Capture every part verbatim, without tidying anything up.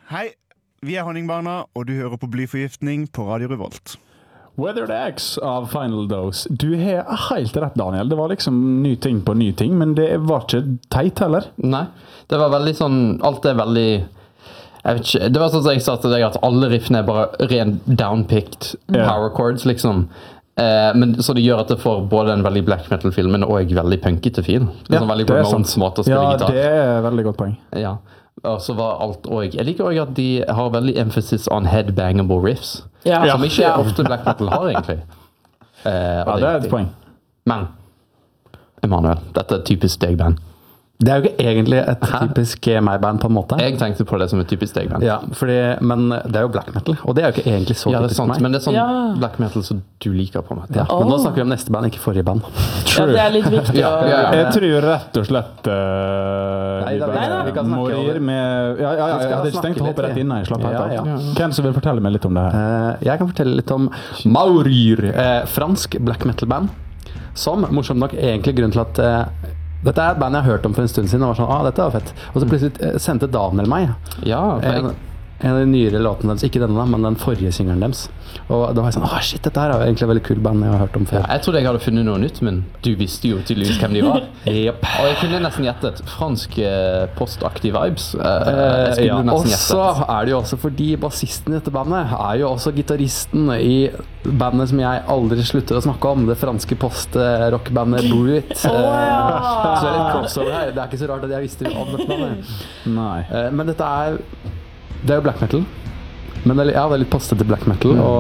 Hei, vi er Honningbarna, og du hører på Blyforgiftning på Radio Revolt. Weathered X av Final Dose. Du har helt rett, Daniel. Det var liksom ny ting på ny ting, men det var ikke teit heller. Nei, det var veldig sånn, alt er veldig, jeg vet ikke, det var sånn som jeg sa til deg, at alle riffene er bare ren downpicked power chords, liksom. Eh, men så det gjør at det får både en veldig black metal-film, men også veldig punkete film. Det er ja, sånn veldig det er Ramones måte å spille ja, gitar. Ja, det er veldig godt poeng. Ja, og så var alt også, jeg liker også at de har veldig emphasis on headbangable riffs, ja. som ikke ja. ofte black metal har, egentlig. Eh, ja, det er et poeng. Men, Emanuel, dette er typisk deg, band. Det er jo ikke egentlig et typisk meg-band på en måte. Jeg tenkte på det som et typisk deg-band. Ja, fordi, men det er jo black metal, og det er jo ikke egentlig så ja, det er typisk sant, meg. Men det er sånn ja. black metal som du liker på en måte. Ja, oh. men nå snakker vi om neste band, ikke forrige band. Ja, det er litt viktig. ja, ja, ja. Jeg tror rett og slett uh, Nei, da, nei, vi kan snakke Morir med ja, ja, ja, jeg hadde ikke tenkt å hoppe rett inn her, slapp helt av. Ja, ja. Hvem som vil fortelle meg litt om det her? Uh, jeg kan fortelle litt om Maurir, uh, fransk black metal band, som, morsomt nok, egentlig grunnen til at uh, dette er et band jeg har hørt om for en stund siden, og var sånn, ah, dette var fett. Og så plutselig sendte Daniel meg Ja, en, en av de nyere låtene deres, ikke denne da, men den forrige singeren deres. Og da var jeg sånn, ah shit, dette her er egentlig et veldig kul band jeg har hørt om før. ja, jeg trodde jeg hadde funnet noe nytt, men du visste jo tydeligvis hvem de var. Yep. Og jeg kunne nesten gjettet fransk eh, postaktig vibes. Eh, jeg skulle ja. nesten Og gjettet. så er det jo også fordi bassisten i dette bandet er jo også gitaristen i bandet som jeg aldri slutter å snakke om, det franske post-rockbandet Bruit. Oh, ja. Så det er litt crossover her. Det er ikke så rart at jeg visste om dette bandet. Nei. Men dette er, det er jo black metal. Men det er, ja, det er litt postete black metal, mm.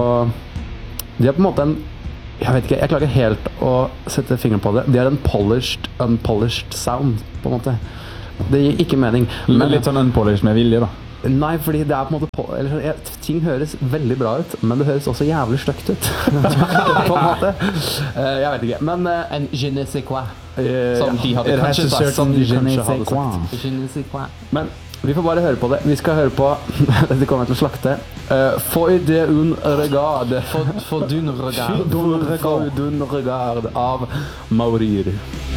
og de har på en måte en, jeg vet ikke, jeg klarer ikke helt å sette fingeren på det. De har en polished, unpolished sound, på en måte. Det gir ikke mening. Men, men litt sånn unpolished med vilje, da. Nei, fordi det er på en måte, på, eller, jeg, ting høres veldig bra ut, men det høres også jævlig støkt ut. På en måte. Uh, jeg vet ikke, men... Uh, en je ne sais quoi. Uh, som de hadde ja, kanskje sagt. Som de kanskje hadde sagt. Je ne sais quoi. Men vi får bare høre på det. Vi skal høre på dette kommer jeg til å slakte. Uh, For de un regard. For, for dun regard. For dun regard av Maurir.